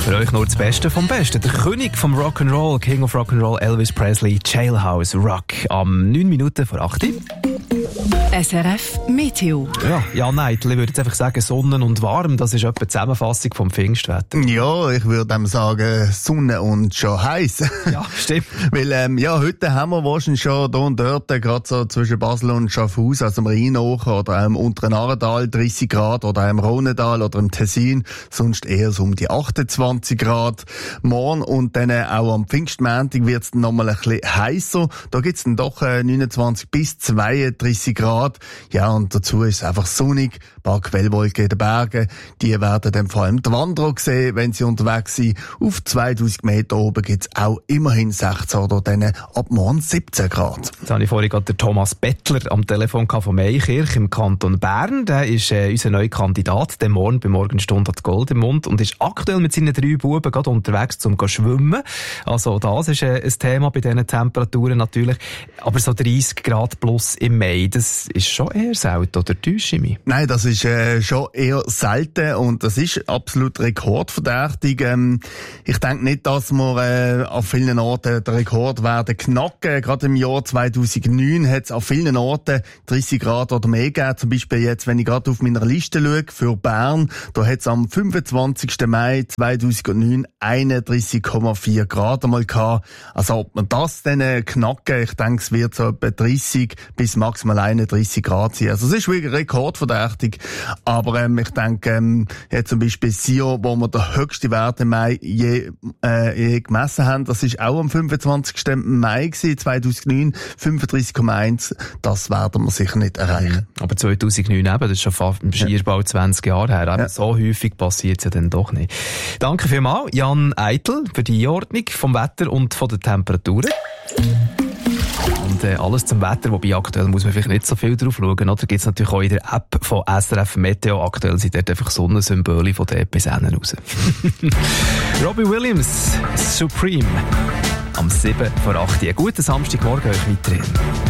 für euch nur das Beste vom Besten. Der König vom Rock'n'Roll, King of Rock'n'Roll, Elvis Presley, Jailhouse Rock. Am 9 Minuten vor 8 Uhr. SRF Meteo. Ja, Neidl, ich würde jetzt einfach sagen, Sonne und warm, das ist etwa die Zusammenfassung vom Pfingstwetter. Ja, ich würde sagen, Sonne und schon heiß. Ja, stimmt. Weil, heute haben wir wahrscheinlich schon da und dort, gerade so zwischen Basel und Schaffhausen, also im Rheinocher oder im unteren Aartal 30 Grad oder im Rhonedal oder im Tessin, sonst eher so um die 28 Grad. Morgen und dann auch am Pfingstmontag wird es nochmal ein bisschen heißer. Da gibt's dann doch 29 bis 32 Grad. Ja, und dazu ist es einfach sonnig. Ein paar Quellwolken in den Bergen. Die werden dann vor allem die Wanderer sehen, wenn sie unterwegs sind. Auf 2000 Meter oben gibt's auch immerhin 16 oder dann ab morgen 17 Grad. Jetzt habe ich vorhin gerade den Thomas Bettler am Telefon von Meikirch im Kanton Bern. Der ist unser neuer Kandidat, der morgen bei Morgenstunde hat Gold im Mund und ist aktuell mit seinen 3 Buben gerade unterwegs zum schwimmen. Also das ist ein Thema bei diesen Temperaturen natürlich. Aber so 30 Grad plus im Mai, das ist schon eher selten, oder täusche ich mich? Nein, das ist schon eher selten und das ist absolut rekordverdächtig. Ich denke nicht, dass wir auf vielen Orten den Rekord werden knacken. Gerade im Jahr 2009 hat es auf vielen Orten 30 Grad oder mehr gegeben. Zum Beispiel jetzt, wenn ich gerade auf meiner Liste schaue, für Bern, da hat es am 25. Mai 2009 31,4 Grad einmal gehabt. Also ob man das dann knacken, ich denke, es wird so etwa 30 bis maximal 31 Grad sein. Also es ist wirklich rekordverdächtig. Aber ich denke, jetzt zum Beispiel Sio, wo wir den höchsten Wert im Mai je gemessen haben, das ist auch am 25. Mai gewesen, 2009, 35,1. Das werden wir sicher nicht erreichen. Aber 2009 eben, das ist schon fast im Skierbau 20 Jahre her. Aber so häufig passiert es ja dann doch nicht. Danke vielmals, Jan Eitel, für die Einordnung vom Wetter und von den Temperaturen. Und alles zum Wetter, wobei aktuell muss man vielleicht nicht so viel drauf schauen. Oder gibt es natürlich auch in der App von SRF Meteo. Aktuell sind dort einfach Sonnensymbole von den bis hinten raus. Robbie Williams, Supreme. Am 7 vor 8 Uhr. Guten Samstagmorgen euch weiterhin.